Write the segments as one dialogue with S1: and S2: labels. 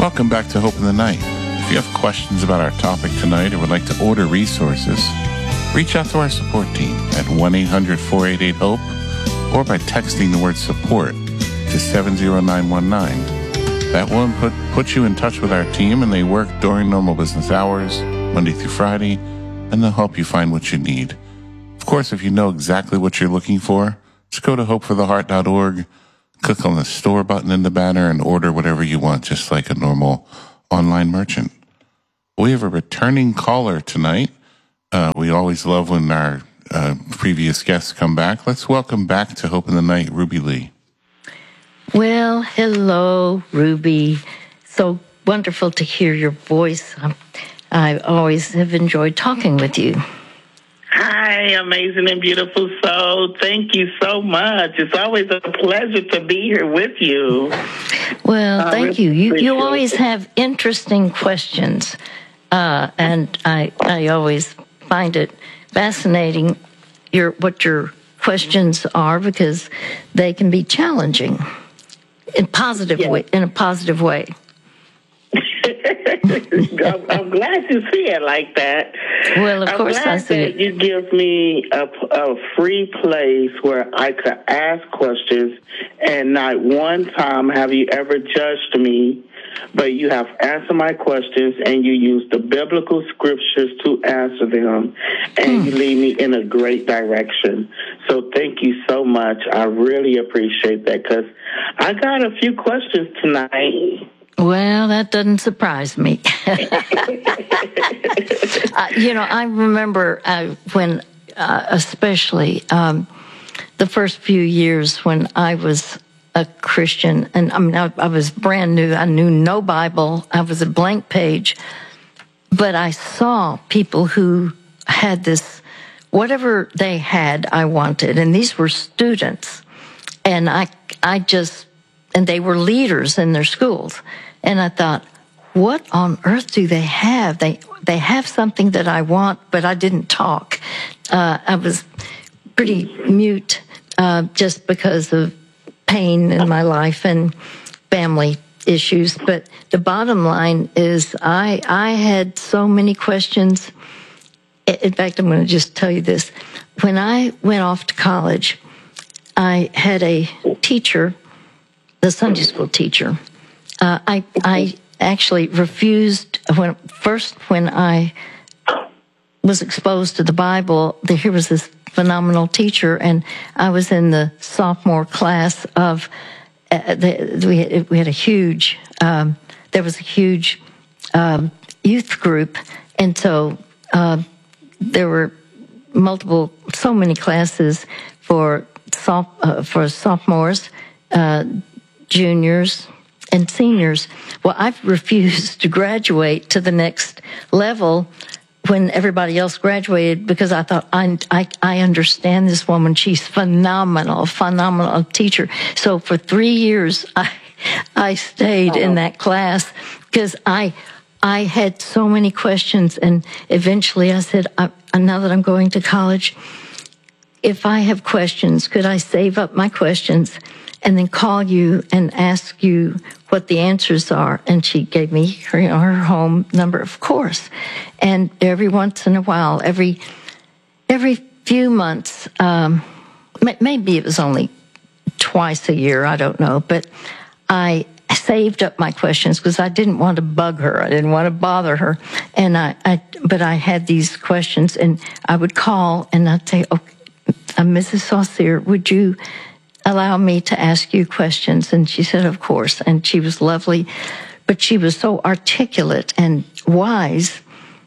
S1: Welcome back to Hope in the Night. If you have questions about our topic tonight or would like to order resources, reach out to our support team at 1-800-488-HOPE or by texting the word support to 70919. That will put you in touch with our team, and they work during normal business hours, Monday through Friday, and they'll help you find what you need. Of course, if you know exactly what you're looking for, just go to hopefortheheart.org, click on the store button in the banner, and order whatever you want, just like a normal online merchant. We have a returning caller tonight. We always love when our previous guests come back. Let's welcome back to Hope in the Night, Ruby Lee.
S2: Well, hello, Ruby. So wonderful to hear your voice. I always have enjoyed talking with you.
S3: Hi, amazing and beautiful soul. Thank you so much. It's always a pleasure to be here with you.
S2: Well, thank you. You always have interesting questions, and I always find it fascinating what your questions are, because they can be challenging in a positive way.
S3: I'm glad you see it like that.
S2: Well, of course I see it.
S3: You give me a free place where I could ask questions, and not one time have you ever judged me, but you have answered my questions, and you use the biblical scriptures to answer them, and you lead me in a great direction. So thank you so much. I really appreciate that, because I got a few questions tonight.
S2: Well, that doesn't surprise me. I remember when, especially the first few years when I was a Christian, and I was brand new. I knew no Bible. I was a blank page. But I saw people who had this, whatever they had, I wanted. And these were students. And and they were leaders in their schools. And I thought, what on earth do they have? They have something that I want, but I didn't talk. I was pretty mute just because of pain in my life and family issues. But the bottom line is I had so many questions. In fact, I'm going to just tell you this. When I went off to college, I had a teacher, the Sunday school teacher. I actually refused when I was exposed to the Bible. Here was this phenomenal teacher, and I was in the sophomore class of. We had a huge. There was a huge youth group, and so there were so many classes for sophomores, juniors, and seniors. Well, I've refused to graduate to the next level when everybody else graduated, because I thought, I understand this woman. She's phenomenal teacher. So for 3 years, I stayed in that class because I had so many questions. And eventually I said, now that I'm going to college, if I have questions, could I save up my questions and then call you and ask you what the answers are? And she gave me her home number, of course. And every once in a while, every few months, maybe it was only twice a year, I don't know, but I saved up my questions because I didn't want to bug her. I didn't want to bother her. And but I had these questions, and I would call and I'd say, okay, Mrs. Saucier, would you allow me to ask you questions? And she said, of course. And she was lovely, but she was so articulate and wise.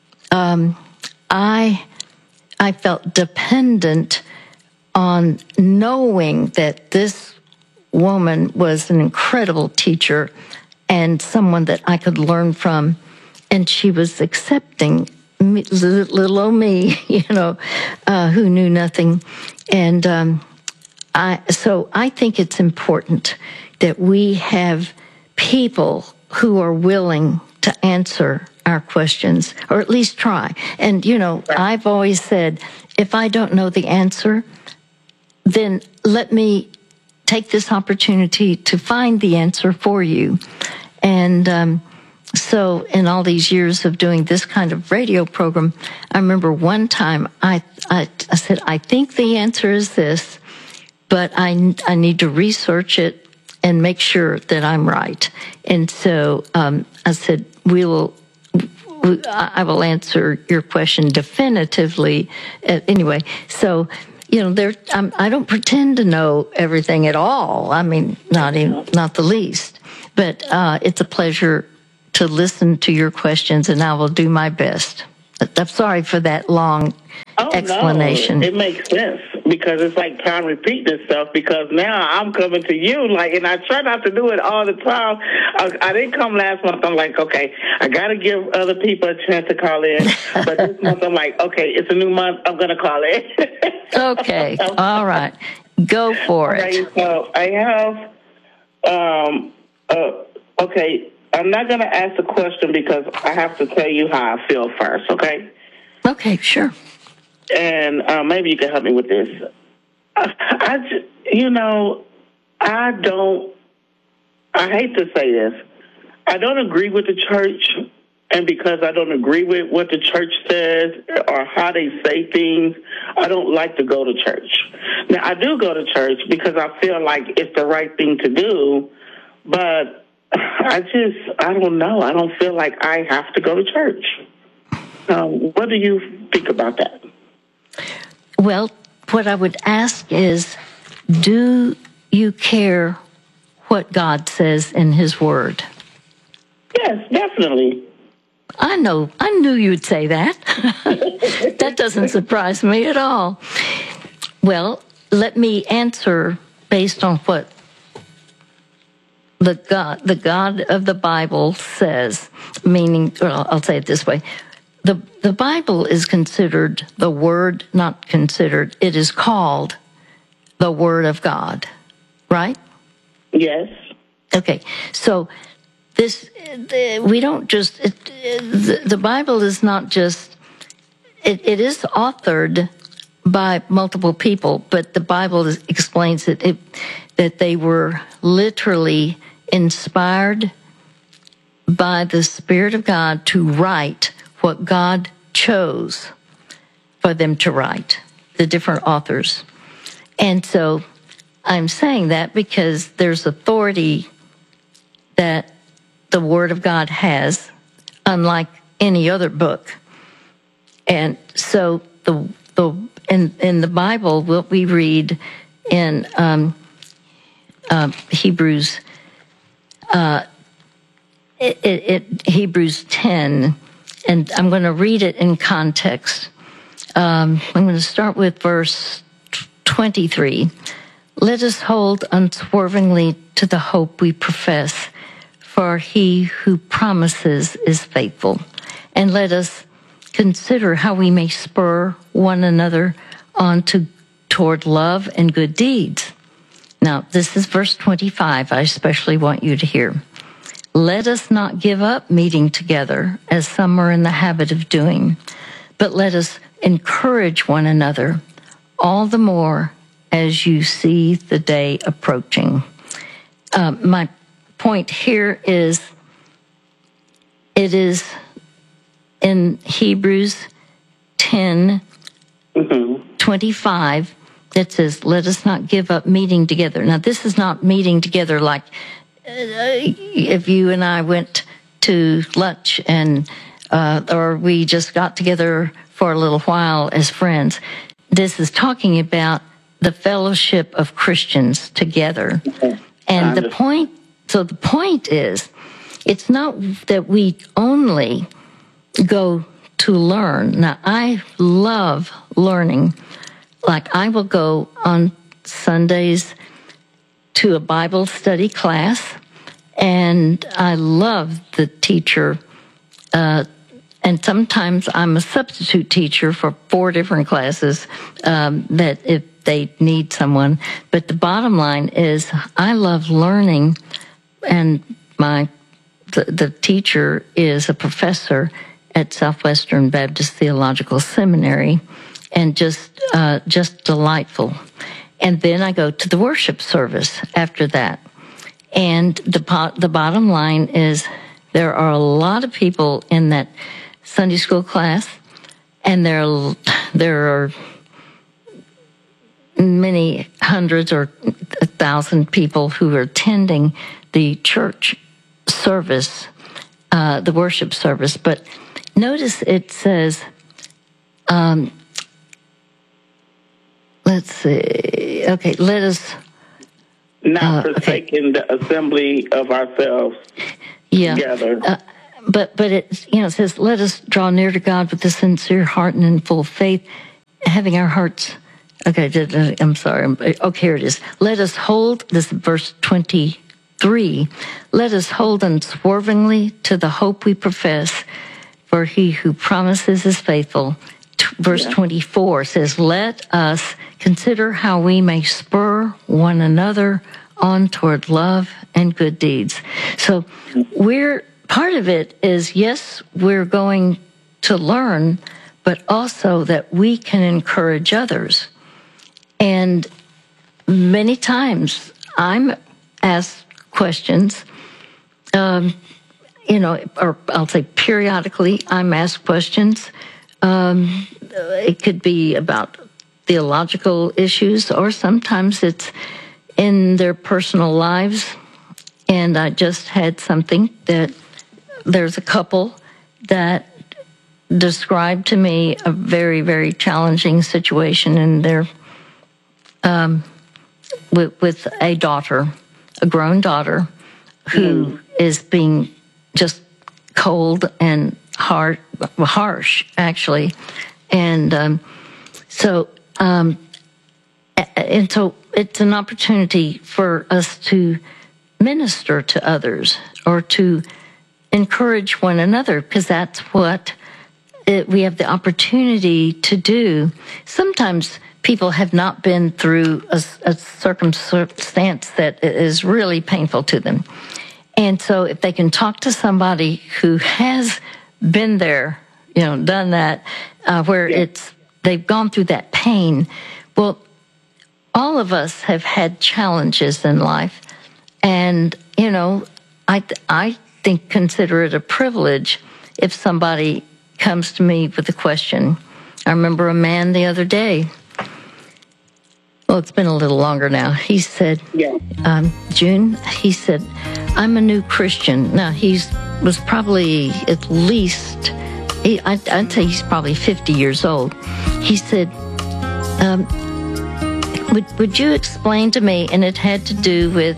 S2: I felt dependent on knowing that this woman was an incredible teacher and someone that I could learn from. And she was accepting little old me, who knew nothing. And so I think it's important that we have people who are willing to answer our questions, or at least try. And, I've always said, if I don't know the answer, then let me take this opportunity to find the answer for you. And So in all these years of doing this kind of radio program, I remember one time I said, I think the answer is this, but I need to research it and make sure that I'm right. And so I said, I will answer your question definitively. Anyway, so, I don't pretend to know everything at all. I mean, not the least. But it's a pleasure to listen to your questions, and I will do my best. I'm sorry for that long explanation.
S3: No, it makes sense because it's like time repeating itself because now I'm coming to you and I try not to do it all the time. I didn't come last month. I'm like, okay, I got to give other people a chance to call in. But this month I'm like, okay, it's a new month. I'm going to call in.
S2: Okay. All right. Go for it.
S3: Okay, so I have, okay, I'm not going to ask the question because I have to tell you how I feel first, okay?
S2: Okay, sure.
S3: And maybe you can help me with this. I hate to say this. I don't agree with the church, and because I don't agree with what the church says or how they say things, I don't like to go to church. Now, I do go to church because I feel like it's the right thing to do, but I don't know. I don't feel like I have to go to church. What do you think about that?
S2: Well, what I would ask is, do you care what God says in His Word?
S3: Yes, definitely.
S2: I knew you would say that. That doesn't surprise me at all. Well, let me answer based on what the God of the Bible says, meaning, well, I'll say it this way. The Bible is considered the Word, not considered, it is called the Word of God, right?
S3: Yes.
S2: Okay, so we don't just, the Bible is not just, it is authored by multiple people, but the Bible explains that they were literally inspired by the Spirit of God to write what God chose for them to write, the different authors. And so I'm saying that because there's authority that the Word of God has, unlike any other book. And so in the Bible, what we read in Hebrews, Hebrews 10, and I'm going to read it in context. I'm going to start with verse 23. Let us hold unswervingly to the hope we profess, for He who promises is faithful. And let us consider how we may spur one another on toward love and good deeds. Now, this is verse 25. I especially want you to hear. Let us not give up meeting together, as some are in the habit of doing, but let us encourage one another, all the more as you see the day approaching. My point here is, it is in Hebrews 10, 25, that says, let us not give up meeting together. Now, this is not meeting together like if you and I went to lunch and or we just got together for a little while as friends. This is talking about the fellowship of Christians together. And the point is, it's not that we only go to learn. Now, I love learning. Like, I will go on Sundays to a Bible study class, and I love the teacher. And sometimes I'm a substitute teacher for 4 different classes that if they need someone. But the bottom line is, I love learning, and the teacher is a professor at Southwestern Baptist Theological Seminary, and just delightful. And then I go to the worship service after that. And the bottom line is, There are a lot of people in that Sunday school class, and there are many hundreds or 1,000 people who are attending the church service, the worship service. But notice it says, let's see, okay, let us...
S3: Not forsaking the assembly of ourselves together.
S2: But it, it says, let us draw near to God with a sincere heart and in full faith, having our hearts... Okay, I'm sorry. Okay, here it is. Let us hold, this is verse 23, let us hold unswervingly to the hope we profess, for he who promises is faithful. Verse 24 says, let us consider how we may spur one another on toward love and good deeds. So part of it is, yes, we're going to learn, but also that we can encourage others. And many times I'm asked questions, or I'll say periodically I'm asked questions. It could be about theological issues, or sometimes it's in their personal lives. And I just had something that there's a couple that described to me a very, very challenging situation in their with a daughter, a grown daughter, who is being just cold and harsh, actually. And so it's an opportunity for us to minister to others or to encourage one another, because that's what we have the opportunity to do. Sometimes people have not been through a circumstance that is really painful to them. And so if they can talk to somebody who has been there, done that, where they've gone through that pain. Well, all of us have had challenges in life. And, I consider it a privilege if somebody comes to me with a question. I remember a man the other day. Well, it's been a little longer now. He said, June, he said, I'm a new Christian. Now, was probably at least, I'd say he's probably 50 years old. He said, would you explain to me, and it had to do with,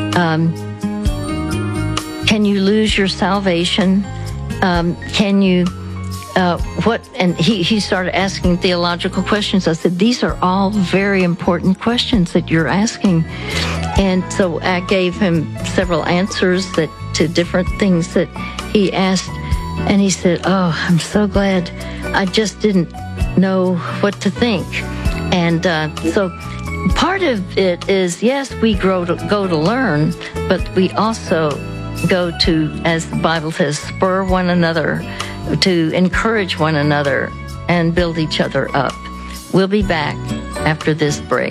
S2: can you lose your salvation? Can you... and he started asking theological questions. I said, these are all very important questions that you're asking. And so I gave him several answers to different things that he asked. And he said, oh, I'm so glad. I just didn't know what to think. And so part of it is, yes, we go to learn, but we also go to, as the Bible says, spur one another, to encourage one another and build each other up. We'll be back after this break.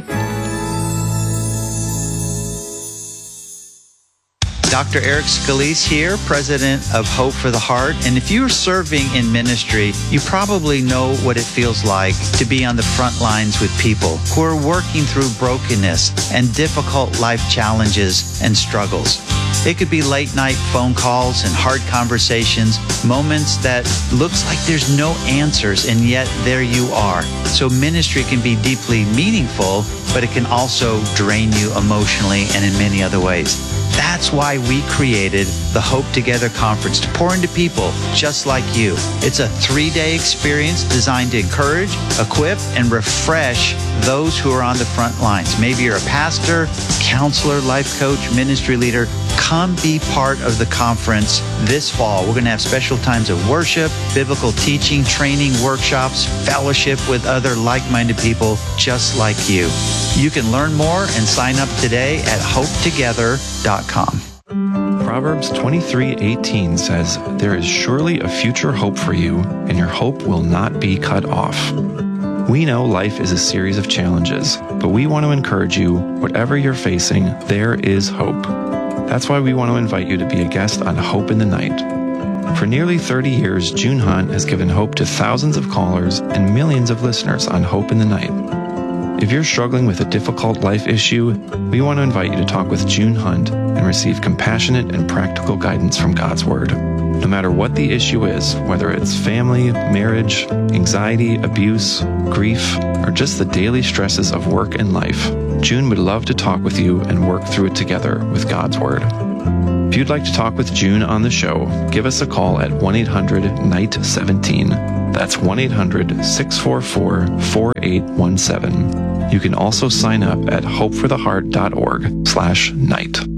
S4: Dr. Eric Scalise here, president of Hope for the Heart. And if you're serving in ministry, you probably know what it feels like to be on the front lines with people who are working through brokenness and difficult life challenges and struggles. It could be late night phone calls and hard conversations, moments that looks like there's no answers, and yet there you are. So ministry can be deeply meaningful, but it can also drain you emotionally and in many other ways. That's why we created the Hope Together Conference, to pour into people just like you. It's a 3-day experience designed to encourage, equip, and refresh those who are on the front lines. Maybe you're a pastor, counselor, life coach, ministry leader. Come be part of the conference this fall. We're going to have special times of worship, biblical teaching, training, workshops, fellowship with other like-minded people just like you. You can learn more and sign up today at hopetogether.com.
S5: Proverbs 23:18 says, "There is surely a future hope for you, and your hope will not be cut off." We know life is a series of challenges, but we want to encourage you, whatever you're facing, there is hope. That's why we want to invite you to be a guest on Hope in the Night. For nearly 30 years, June Hunt has given hope to thousands of callers and millions of listeners on Hope in the Night. If you're struggling with a difficult life issue, we want to invite you to talk with June Hunt and receive compassionate and practical guidance from God's Word. No matter what the issue is, whether it's family, marriage, anxiety, abuse, grief, or just the daily stresses of work and life, June would love to talk with you and work through it together with God's Word. If you'd like to talk with June on the show, give us a call at 1-800-NIGHT-17. That's 1-800-644-4817. You can also sign up at hopefortheheart.org/night.